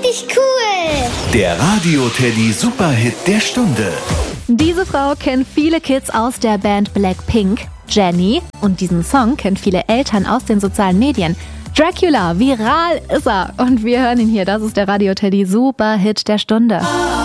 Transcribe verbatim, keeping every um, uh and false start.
richtig cool. Der Radio Teddy Superhit der Stunde. Diese Frau kennt viele Kids aus der Band Blackpink, Jennie. Und diesen Song kennen viele Eltern aus den sozialen Medien. Dracula, viral ist er. Und wir hören ihn hier. Das ist der Radio Teddy Superhit der Stunde.